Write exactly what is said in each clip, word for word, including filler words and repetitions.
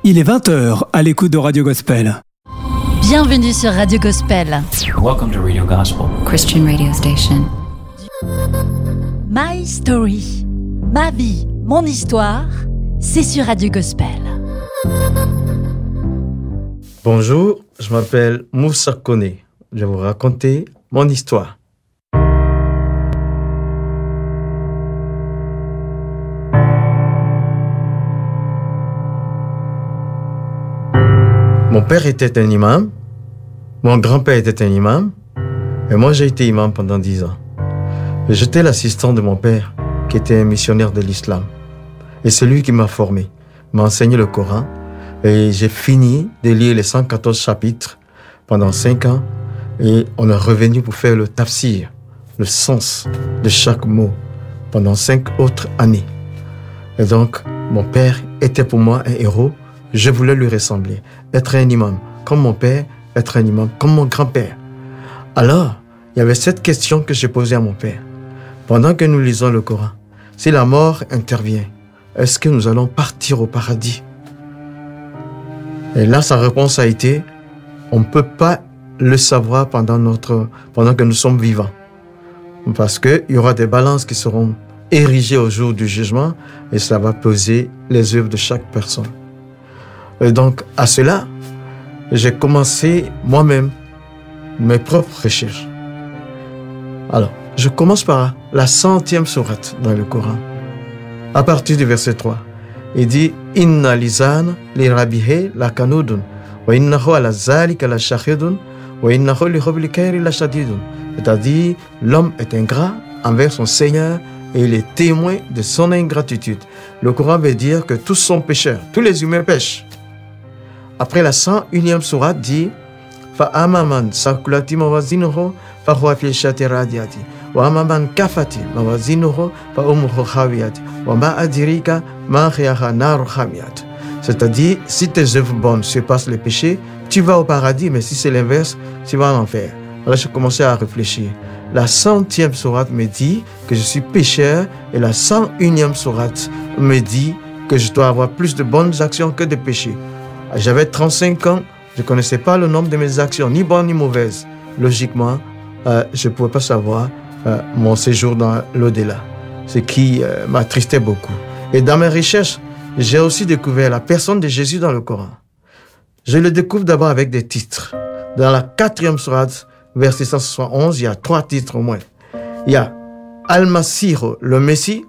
Il est vingt heures à l'écoute de Radio Gospel. Bienvenue sur Radio Gospel. Welcome to Radio Gospel, Christian radio station. My Story, ma vie, mon histoire, c'est sur Radio Gospel. Bonjour, je m'appelle Moussa Kone. Je vais vous raconter mon histoire. Mon père était un imam, mon grand-père était un imam, et moi j'ai été imam pendant dix ans. Et j'étais l'assistant de mon père, qui était un missionnaire de l'islam. Et c'est lui qui m'a formé, m'a enseigné le Coran, et j'ai fini de lire les cent quatorze chapitres pendant cinq ans, et on est revenu pour faire le tafsir, le sens de chaque mot, pendant cinq autres années. Et donc, mon père était pour moi un héros. Je voulais lui ressembler, être un imam comme mon père, être un imam comme mon grand-père. Alors, il y avait cette question que j'ai posée à mon père. Pendant que nous lisons le Coran, si la mort intervient, est-ce que nous allons partir au paradis? Et là, sa réponse a été, on ne peut pas le savoir pendant, notre, pendant que nous sommes vivants. Parce qu'il y aura des balances qui seront érigées au jour du jugement et ça va peser les œuvres de chaque personne. Et donc, à cela, j'ai commencé moi-même mes propres recherches. Alors, je commence par la centième sourate dans le Coran. À partir du verset trois, il dit « Inna lisan li rabihe la kanudun, wa innahu ala zalika la shahidun, wa innahu li hubli khairi la shadidun. » C'est-à-dire, l'homme est ingrat envers son Seigneur et il est témoin de son ingratitude. Le Coran veut dire que tous sont pécheurs, tous les humains pêchent. Après la cent unième sourate dit Fa amaman sakulati mawazinuhu fa huwa fi shati radiyati wa amaman kafati mawazinuhu fa ummuhu khawiyati wa ma adirika ma khiyaha naru khamiyat. C'est-à-dire, si tes œuvres bonnes surpassent les péchés, tu vas au paradis, mais si c'est l'inverse, tu vas en enfer. Alors j'ai commencé à réfléchir. La centième sourate me dit que je suis pécheur et la cent unième sourate me dit que je dois avoir plus de bonnes actions que de péchés. J'avais trente-cinq ans, je ne connaissais pas le nombre de mes actions, ni bonnes ni mauvaises. Logiquement, euh, je ne pouvais pas savoir euh, mon séjour dans l'au-delà, ce qui euh, m'attristait beaucoup. Et dans mes recherches, j'ai aussi découvert la personne de Jésus dans le Coran. Je le découvre d'abord avec des titres. Dans la quatrième sourate, verset cent soixante et onze, il y a trois titres au moins. Il y a Al-Masih, le Messie.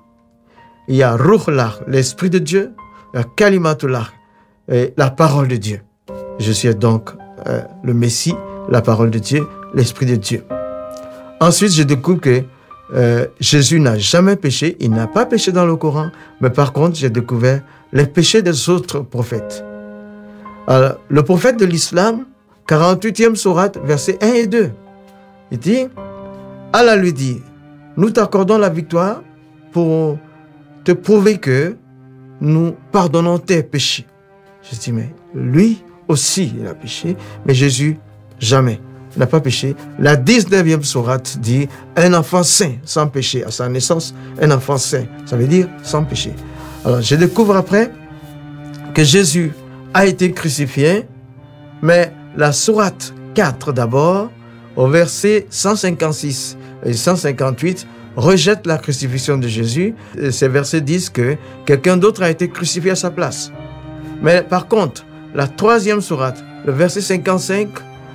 Il y a Ruhullah, l'Esprit de Dieu. Il y a Kalimatullah, et la parole de Dieu. Je suis donc euh, le Messie, la parole de Dieu, l'Esprit de Dieu. Ensuite, je découvre que euh, Jésus n'a jamais péché, il n'a pas péché dans le Coran, mais par contre, j'ai découvert les péchés des autres prophètes. Alors, le prophète de l'islam, quarante-huitième sourate, versets un et deux, il dit, Allah lui dit, nous t'accordons la victoire pour te prouver que nous pardonnons tes péchés. Je dis, mais lui aussi, il a péché, mais Jésus, jamais, il n'a pas péché. La dix-neuvième sourate dit, un enfant saint, sans péché, à sa naissance, un enfant saint, ça veut dire sans péché. Alors, je découvre après que Jésus a été crucifié, mais la sourate quatre d'abord, au verset cent cinquante-six et cent cinquante-huit, rejette la crucifixion de Jésus. Et ces versets disent que quelqu'un d'autre a été crucifié à sa place. Mais par contre, la troisième sourate, le verset cinquante-cinq,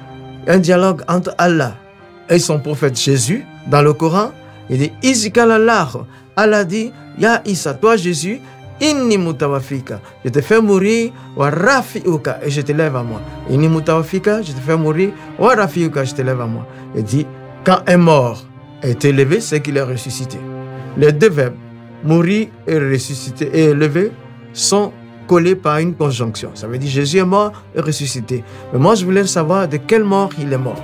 un dialogue entre Allah et son prophète Jésus, dans le Coran, il dit « Izikal Allah » Allah dit « Ya Isa, toi Jésus, inni mutawafika, je te fais mourir, wa rafiuka, et je te lève à moi. Inni mutawafika, je te fais mourir, wa rafiuka, je te lève à moi. » Il dit « Quand un mort est élevé, c'est qu'il est ressuscité. » Les deux verbes, mourir et ressusciter, et élever, sont collé par une conjonction. Ça veut dire Jésus est mort et ressuscité. Mais moi, je voulais savoir de quelle mort il est mort.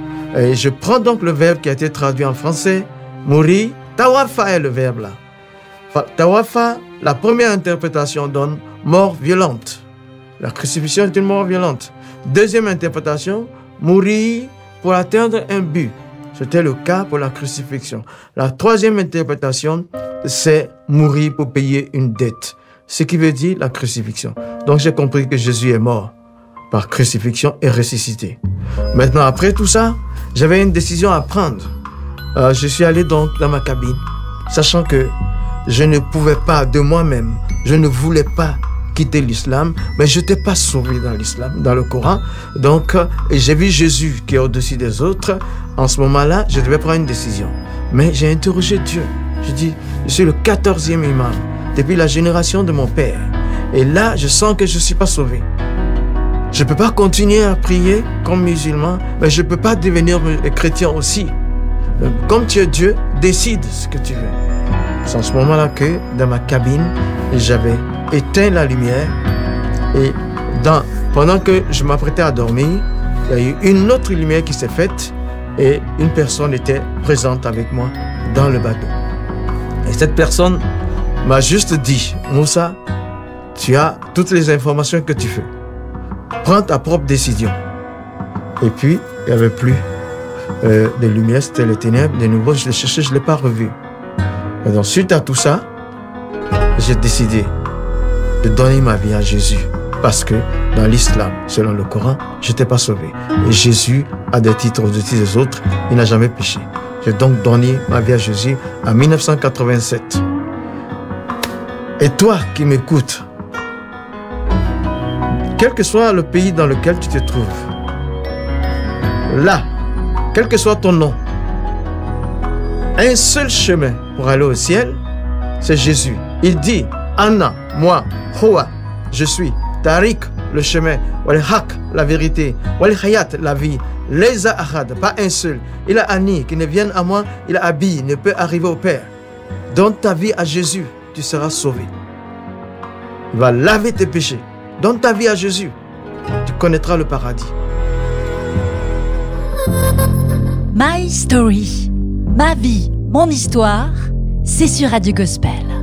Et je prends donc le verbe qui a été traduit en français, mourir. Tawafa est le verbe là. Tawafa, la première interprétation donne mort violente. La crucifixion est une mort violente. Deuxième interprétation, mourir pour atteindre un but. C'était le cas pour la crucifixion. La troisième interprétation, c'est mourir pour payer une dette. ce qui veut dire la crucifixion. Donc j'ai compris que Jésus est mort par crucifixion et ressuscité. Maintenant, après tout ça, j'avais une décision à prendre. Euh, je suis allé donc dans ma cabine, sachant que je ne pouvais pas de moi-même, je ne voulais pas quitter l'islam, mais je n'étais pas sauvé dans l'islam, dans le Coran. Donc, euh, j'ai vu Jésus qui est au-dessus des autres. En ce moment-là, je devais prendre une décision. Mais j'ai interrogé Dieu. Je dis, je suis le quatorzième imam depuis la génération de mon père. Et là, je sens que je ne suis pas sauvé. Je ne peux pas continuer à prier comme musulman, mais je ne peux pas devenir chrétien aussi. Comme tu es Dieu, décide ce que tu veux. C'est en ce moment-là que, dans ma cabine, j'avais éteint la lumière. Et dans, pendant que je m'apprêtais à dormir, il y a eu une autre lumière qui s'est faite et une personne était présente avec moi dans le bateau. Et cette personne m'a juste dit, Moussa, tu as toutes les informations que tu veux. Prends ta propre décision. Et puis, il n'y avait plus euh, de lumière, c'était les ténèbres. De nouveau, je l'ai cherché, je ne l'ai pas revu. Et donc, suite à tout ça, j'ai décidé de donner ma vie à Jésus. Parce que dans l'islam, selon le Coran, je n'étais pas sauvé. Et Jésus a des titres au-dessus des autres. Il n'a jamais péché. J'ai donc donné ma vie à Jésus en mille neuf cent quatre-vingt-sept. Et toi qui m'écoutes, quel que soit le pays dans lequel tu te trouves, là, quel que soit ton nom, un seul chemin pour aller au ciel, c'est Jésus. Il dit, Anna, moi, Hoa, je suis, Tariq, le chemin, Wal Haq, la vérité, Wal Hayat, la vie, Leza Ahad, pas un seul. Il a Ani, qui ne vienne à moi, il a Abi, ne peut arriver au Père. Donne ta vie à Jésus, tu seras sauvé. Il va laver tes péchés. Donne ta vie à Jésus, tu connaîtras le paradis. My Story, ma vie, mon histoire, c'est sur Radio Gospel.